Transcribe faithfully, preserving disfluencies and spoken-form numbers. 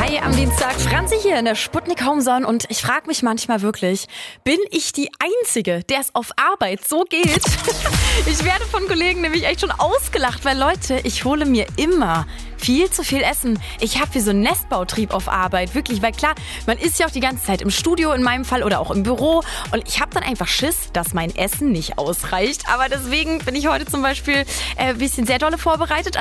Hi, am Dienstag, Franzi hier in der Sputnik Homezone und ich frage mich manchmal wirklich, bin ich die Einzige, der es auf Arbeit so geht? Ich werde von Kollegen nämlich echt schon ausgelacht, weil Leute, ich hole mir immer viel zu viel Essen. Ich habe wie so einen Nestbautrieb auf Arbeit, wirklich, weil klar, man ist ja auch die ganze Zeit im Studio in meinem Fall oder auch im Büro und ich habe dann einfach Schiss, dass mein Essen nicht ausreicht. Aber deswegen bin ich heute zum Beispiel ein äh, bisschen sehr dolle vorbereitet.